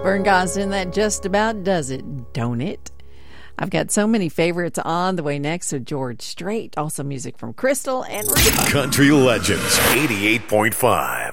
Vern Gosdin, that just about does it, don't it? I've got so many favorites on the way next. So George Strait, also music from Crystal and Reba. Country Legends 88.5.